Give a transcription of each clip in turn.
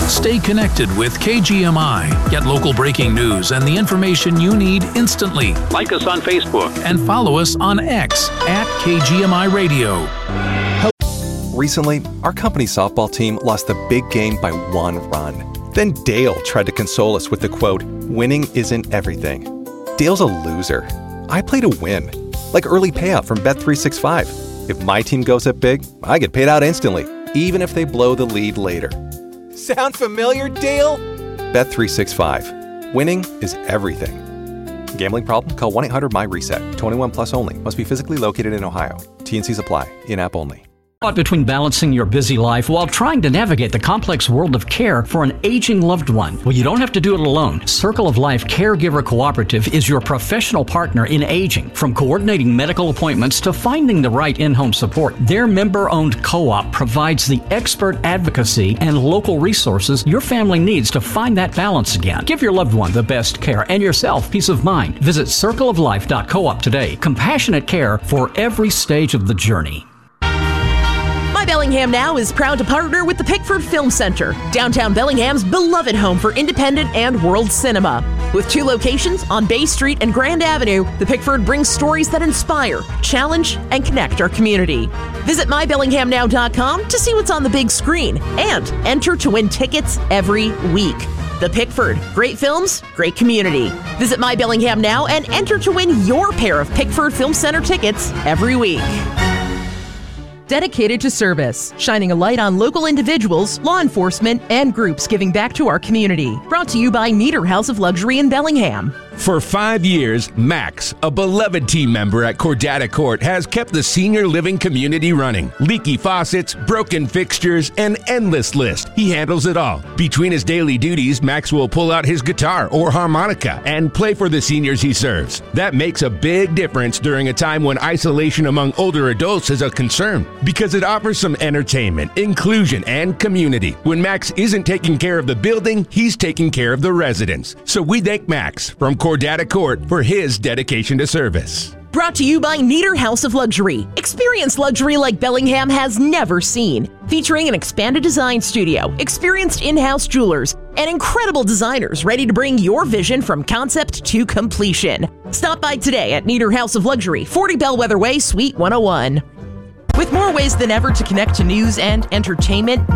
Stay connected with KGMI. Get local breaking news and the information you need instantly. Like us on Facebook and follow us on X at KGMI Radio. Recently, our company softball team lost the big game by 1 run. Then Dale tried to console us with the quote, "Winning isn't everything." Dale's a loser. I play to win. Like early payout from Bet365. If my team goes up big, I get paid out instantly, even if they blow the lead later. Sound familiar, Dale? Bet365. Winning is everything. Gambling problem? Call 1-800-MY-RESET. 21 plus only. Must be physically located in Ohio. T&Cs apply. In-app only. Between balancing your busy life while trying to navigate the complex world of care for an aging loved one. Well, you don't have to do it alone. Circle of Life Caregiver Cooperative is your professional partner in aging. From coordinating medical appointments to finding the right in-home support, their member-owned co-op provides the expert advocacy and local resources your family needs to find that balance again. Give your loved one the best care and yourself peace of mind. Visit circleoflife.coop today. Compassionate care for every stage of the journey. Bellingham Now is proud to partner with the Pickford Film Center, downtown Bellingham's beloved home for independent and world cinema. With 2 locations on Bay Street and Grand Avenue, the Pickford brings stories that inspire, challenge, and connect our community. Visit mybellinghamnow.com to see what's on the big screen and enter to win tickets every week. The Pickford, great films, great community. Visit My Bellingham Now and enter to win your pair of Pickford Film Center tickets every week. Dedicated to service, shining a light on local individuals, law enforcement, and groups giving back to our community. Brought to you by Nieder House of Luxury in Bellingham. For 5 years, Max, a beloved team member at Cordata Court, has kept the senior living community running. Leaky faucets, broken fixtures, an endless list. He handles it all. Between his daily duties, Max will pull out his guitar or harmonica and play for the seniors he serves. That makes a big difference during a time when isolation among older adults is a concern, because it offers some entertainment, inclusion, and community. When Max isn't taking care of the building, he's taking care of the residents. So we thank Max from Cordata Court for his dedication to service. Brought to you by Nieder House of Luxury. Experience luxury like Bellingham has never seen. Featuring an expanded design studio, experienced in-house jewelers, and incredible designers ready to bring your vision from concept to completion. Stop by today at Nieder House of Luxury, 40 Bellwether Way, Suite 101. With more ways than ever to connect to news and entertainment,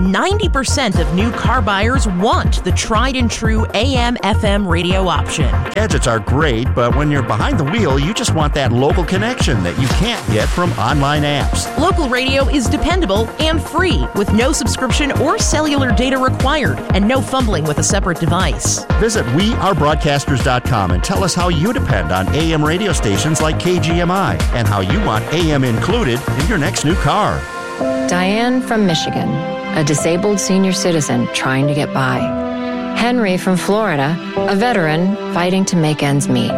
90% of new car buyers want the tried and true AM/FM radio option. Gadgets are great, but when you're behind the wheel, you just want that local connection that you can't get from online apps. Local radio is dependable and free, with no subscription or cellular data required, and no fumbling with a separate device. Visit wearebroadcasters.com and tell us how you depend on AM radio stations like KGMI and how you want AM included in your next new car. Diane from Michigan, a disabled senior citizen trying to get by. Henry from Florida, a veteran fighting to make ends meet.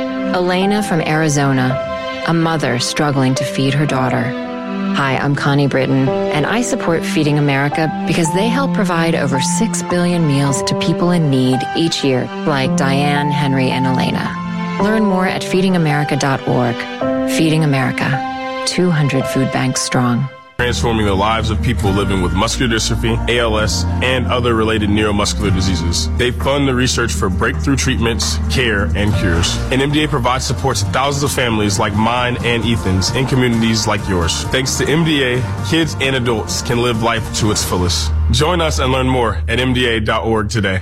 Elena from Arizona, a mother struggling to feed her daughter. Hi, I'm Connie Britton, and I support Feeding America because they help provide over 6 billion meals to people in need each year, like Diane, Henry, and Elena. Learn more at feedingamerica.org. Feeding America. 200 food banks strong. Transforming the lives of people living with muscular dystrophy, ALS, and other related neuromuscular diseases. They fund the research for breakthrough treatments, care, and cures. And MDA provides support to thousands of families like mine and Ethan's in communities like yours. Thanks to MDA, kids and adults can live life to its fullest. Join us and learn more at MDA.org today.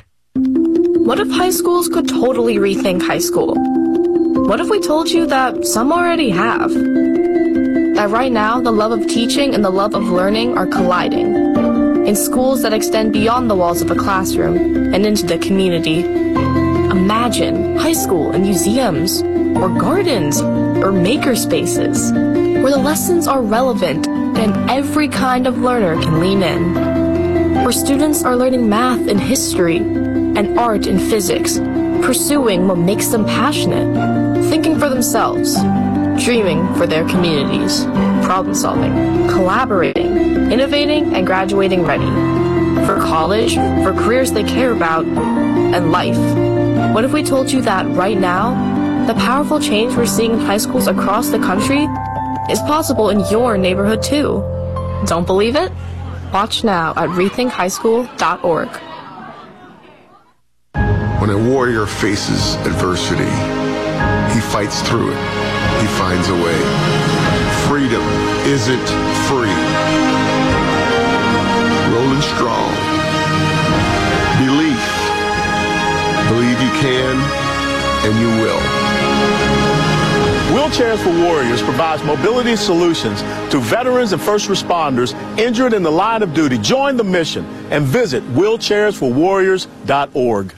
What if high schools could totally rethink high school? What if we told you that some already have? That right now, the love of teaching and the love of learning are colliding in schools that extend beyond the walls of a classroom and into the community. Imagine high school in museums or gardens or maker spaces where the lessons are relevant and every kind of learner can lean in. Where students are learning math and history and art and physics, pursuing what makes them passionate, thinking for themselves, dreaming for their communities, problem solving, collaborating, innovating, and graduating ready. For college, for careers they care about, and life. What if we told you that right now, the powerful change we're seeing in high schools across the country is possible in your neighborhood too? Don't believe it? Watch now at rethinkhighschool.org. When a warrior faces adversity, he fights through it. He finds a way. Freedom isn't free. Rolling strong. Belief. Believe you can, and you will. Wheelchairs for Warriors provides mobility solutions to veterans and first responders injured in the line of duty. Join the mission and visit wheelchairsforwarriors.org.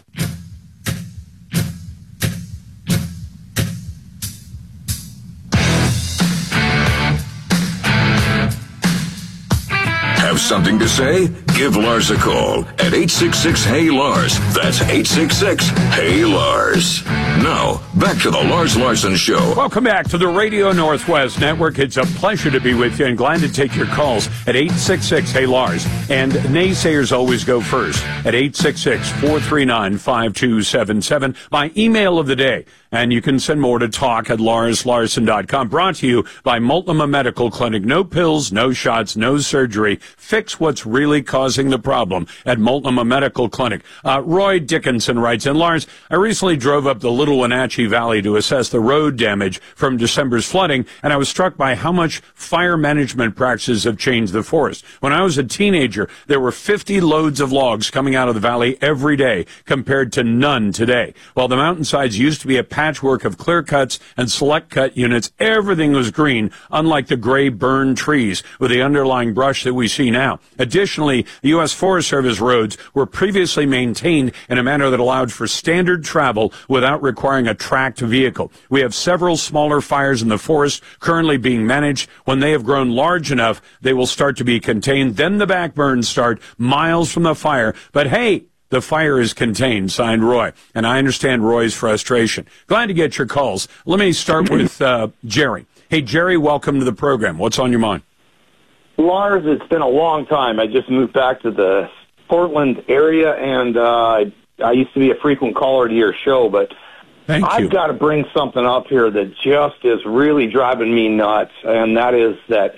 Have something to say? Give Lars a call at 866-HEY-LARS. That's 866-HEY-LARS. Now, back to the Lars Larson Show. Welcome back to the Radio Northwest Network. It's a pleasure to be with you and glad to take your calls at 866-HEY-LARS. And naysayers always go first at 866-439-5277. My email of the day. And you can send more to talk at LarsLarson.com. Brought to you by Multnomah Medical Clinic. No pills, no shots, no surgery. Fix what's really causing the problem at Multnomah Medical Clinic. Roy Dickinson writes in, Lars, I recently drove up the Little Wenatchee Valley to assess the road damage from December's flooding, and I was struck by how much fire management practices have changed the forest. When I was a teenager, there were 50 loads of logs coming out of the valley every day compared to none today. While the mountainsides used to be a patchwork of clear cuts and select cut units, everything was green, unlike the gray burned trees with the underlying brush that we see now. Additionally, the U.S. Forest Service roads were previously maintained in a manner that allowed for standard travel without requiring a tracked vehicle. We have several smaller fires in the forest currently being managed. When they have grown large enough, they will start to be contained. Then the backburns start miles from the fire. But hey, the fire is contained, signed Roy. And I understand Roy's frustration. Glad to get your calls. Let me start with Jerry. Hey, Jerry, welcome to the program. What's on your mind? Lars, it's been a long time. I just moved back to the Portland area, and I used to be a frequent caller to your show, but I've got to bring something up here that just is really driving me nuts, and that is that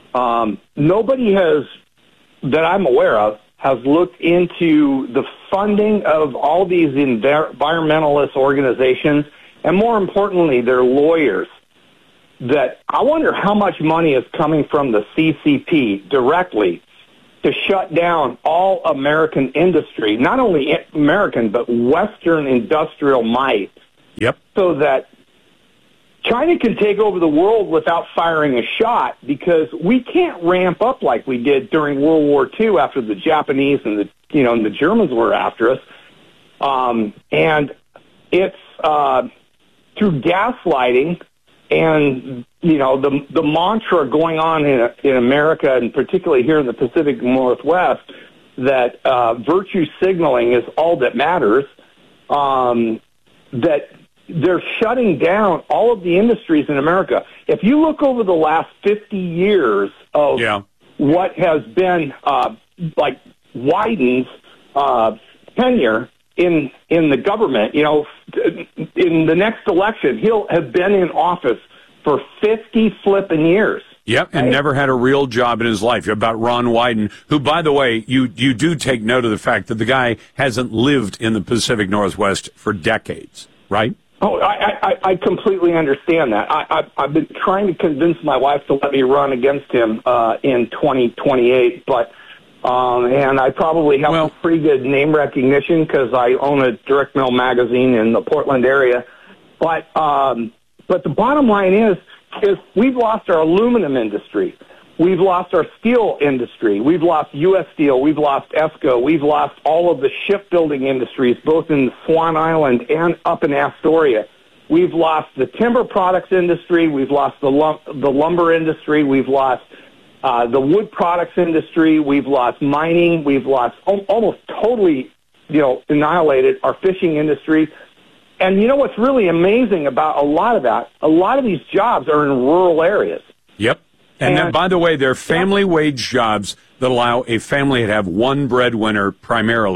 nobody has, that I'm aware of, has looked into the funding of all these environmentalist organizations, and more importantly, their lawyers. That I wonder how much money is coming from the CCP directly to shut down all American industry, not only American, but Western industrial might. Yep. So that China can take over the world without firing a shot, because we can't ramp up like we did during World War II after the Japanese and the Germans were after us. And it's through gaslighting and, the mantra going on in America, and particularly here in the Pacific Northwest, that virtue signaling is all that matters, that they're shutting down all of the industries in America. If you look over the last 50 years of what has been like Wyden's tenure in the government, in the next election, he'll have been in office for 50 flipping years. Yep, and never had a real job in his life. About Ron Wyden, who, by the way, you do take note of the fact that the guy hasn't lived in the Pacific Northwest for decades, right? Oh, I completely understand that. I've been trying to convince my wife to let me run against him in 2028, but and I probably have a pretty good name recognition because I own a direct mail magazine in the Portland area. But the bottom line is we've lost our aluminum industry. We've lost our steel industry. We've lost U.S. Steel. We've lost ESCO. We've lost all of the shipbuilding industries, both in Swan Island and up in Astoria. We've lost the timber products industry. We've lost the lumber industry. We've lost the wood products industry. We've lost mining. We've lost almost totally, annihilated our fishing industry. And you know what's really amazing about a lot of that? A lot of these jobs are in rural areas. Yep. And then, by the way, they're family wage jobs that allow a family to have one breadwinner primarily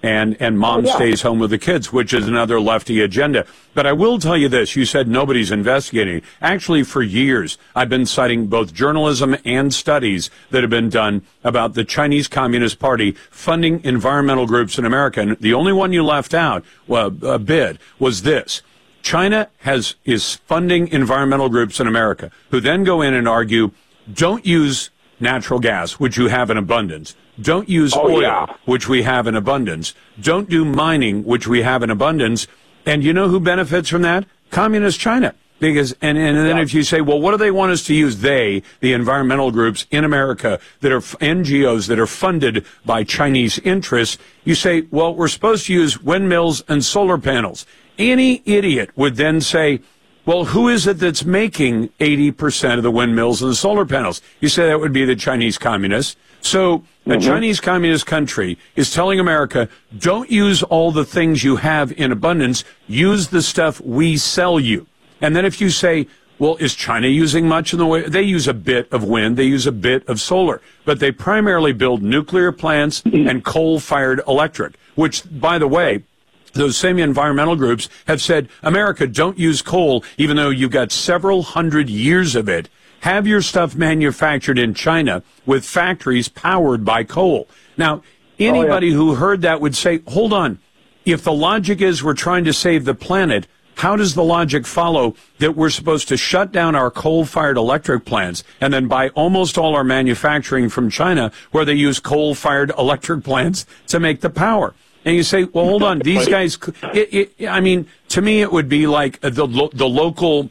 and mom stays home with the kids, which is another lefty agenda. But I will tell you this. You said nobody's investigating. Actually, for years, I've been citing both journalism and studies that have been done about the Chinese Communist Party funding environmental groups in America. And the only one you left out, a bit, was this. China is funding environmental groups in America who then go in and argue, don't use natural gas, which you have in abundance. Don't use oil, which we have in abundance. Don't do mining, which we have in abundance. And you know who benefits from that? Communist China. Because and then if you say, well, what do they want us to use? The environmental groups in America that are NGOs that are funded by Chinese interests, you say, well, we're supposed to use windmills and solar panels. Any idiot would then say, well, who is it that's making 80% of the windmills and the solar panels? You say that would be the Chinese communists. So a Chinese communist country is telling America, don't use all the things you have in abundance. Use the stuff we sell you. And then if you say, well, is China using much in the way? They use a bit of wind. They use a bit of solar. But they primarily build nuclear plants and coal-fired electric, which, by the way, those same environmental groups have said, America, don't use coal, even though you've got several hundred years of it. Have your stuff manufactured in China with factories powered by coal. Now, anybody who heard that would say, hold on, if the logic is we're trying to save the planet, how does the logic follow that we're supposed to shut down our coal-fired electric plants and then buy almost all our manufacturing from China where they use coal-fired electric plants to make the power? And you say, well, hold on, these guys, I mean, to me, it would be like the local,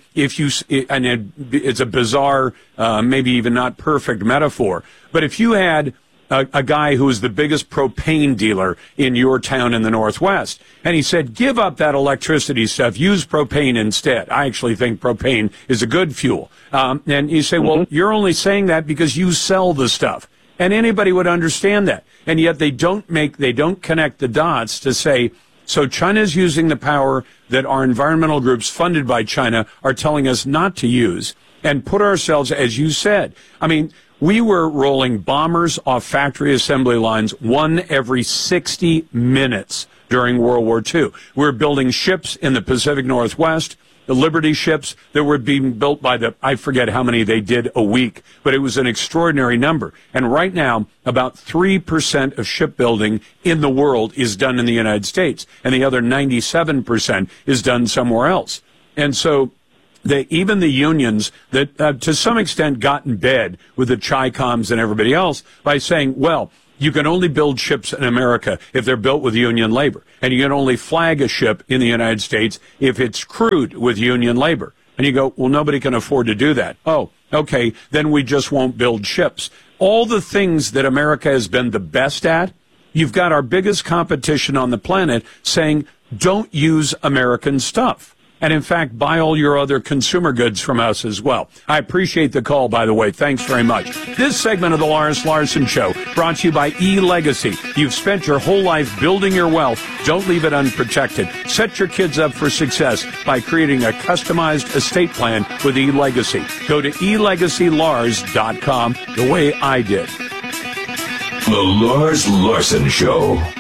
and it's a bizarre, maybe even not perfect metaphor, but if you had a guy who was the biggest propane dealer in your town in the Northwest, and he said, give up that electricity stuff, use propane instead. I actually think propane is a good fuel. And you say, well, you're only saying that because you sell the stuff. And anybody would understand that. And yet they don't connect the dots to say, so China's using the power that our environmental groups funded by China are telling us not to use and put ourselves, as you said, I mean, we were rolling bombers off factory assembly lines one every 60 minutes during World War II. We were building ships in the Pacific Northwest, the Liberty ships that were being built by I forget how many they did a week, but it was an extraordinary number. And right now, about 3% of shipbuilding in the world is done in the United States, and the other 97% is done somewhere else. And so even the unions that to some extent got in bed with the Chi-Coms and everybody else by saying, well, you can only build ships in America if they're built with union labor. And you can only flag a ship in the United States if it's crewed with union labor. And you go, well, nobody can afford to do that. Oh, okay, then we just won't build ships. All the things that America has been the best at, you've got our biggest competition on the planet saying, don't use American stuff. And, in fact, buy all your other consumer goods from us as well. I appreciate the call, by the way. Thanks very much. This segment of the Lars Larson Show brought to you by eLegacy. You've spent your whole life building your wealth. Don't leave it unprotected. Set your kids up for success by creating a customized estate plan with eLegacy. Go to elegacylars.com the way I did. The Lars Larson Show.